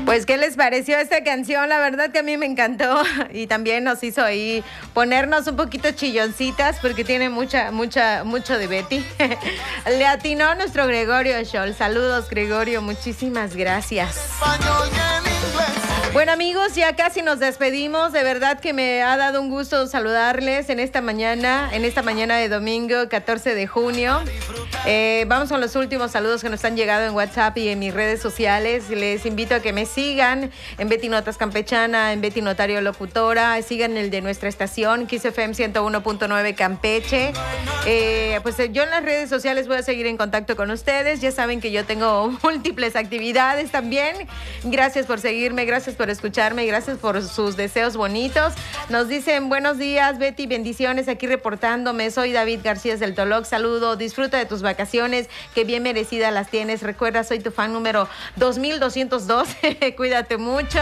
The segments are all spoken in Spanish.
Pues, ¿qué les pareció esta canción? La verdad que a mí me encantó y también nos hizo ahí ponernos un poquito chilloncitas porque tiene mucho de Betty. Le atinó nuestro Gregorio Scholl. Saludos, Gregorio, muchísimas gracias. Bueno, amigos, ya casi nos despedimos. De verdad que me ha dado un gusto saludarles en esta mañana de domingo 14 de junio. Vamos con los últimos saludos que nos han llegado en WhatsApp y en mis redes sociales. Les invito a que me sigan en Betty Notas Campechana, en Betty Notario Locutora. Sigan el de nuestra estación, Kiss FM 101.9 Campeche. Pues yo en las redes sociales voy a seguir en contacto con ustedes. Ya saben que yo tengo múltiples actividades también. Gracias por seguirme, gracias por escucharme y gracias por sus deseos bonitos. Nos dicen buenos días, Betty, bendiciones, aquí reportándome. Soy David García del Toloc, saludo, disfruta de tus vacaciones, que bien merecidas las tienes. Recuerda, soy tu fan número 2202. Cuídate mucho.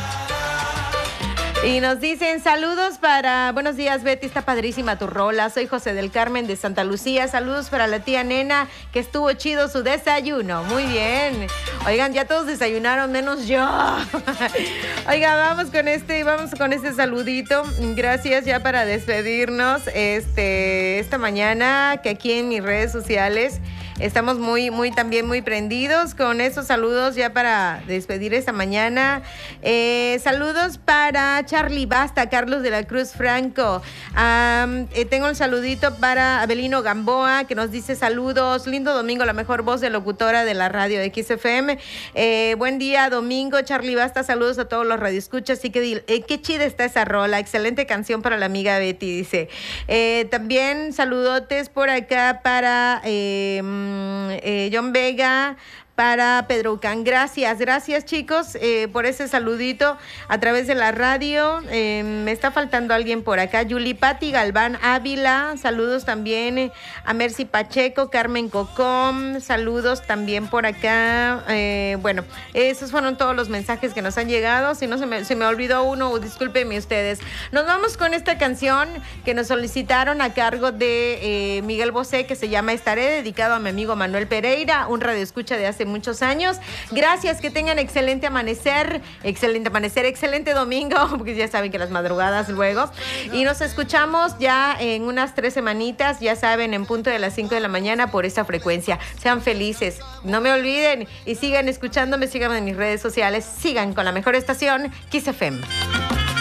Y nos dicen saludos buenos días, Betty, está padrísima tu rola. Soy José del Carmen de Santa Lucía. Saludos para la tía Nena, que estuvo chido su desayuno. Muy bien. Oigan, ya todos desayunaron, menos yo. Oigan, vamos con este saludito. Gracias ya para despedirnos esta mañana, que aquí en mis redes sociales estamos también muy prendidos con esos saludos ya para despedir esta mañana. Saludos para Charlie Basta, Carlos de la Cruz Franco. Tengo un saludito para Abelino Gamboa, que nos dice saludos, lindo domingo, la mejor voz de locutora de la radio de XFM. Buen día, domingo, Charlie Basta, saludos a todos los radioescuchas. Sí que qué chida está esa rola, excelente canción para la amiga Betty, dice. También saludotes por acá para John Vega, para Pedro Ucán. Gracias chicos por ese saludito a través de la radio. Me está faltando alguien por acá. Yulipati Galván Ávila, saludos también a Mercy Pacheco, Carmen Cocom, saludos también por acá. Bueno, esos fueron todos los mensajes que nos han llegado. Si no se me olvidó uno, discúlpenme ustedes. Nos vamos con esta canción que nos solicitaron a cargo de Miguel Bosé, que se llama Estaré, dedicado a mi amigo Manuel Pereira, un radioescucha de hace muchos años. Gracias, que tengan excelente domingo, porque ya saben que las madrugadas luego. Y nos escuchamos ya en unas 3 semanitas, ya saben, en punto de las 5 de la mañana por esta frecuencia. Sean felices, no me olviden y sigan escuchándome, sigan en mis redes sociales, sigan con la mejor estación, Kiss FM.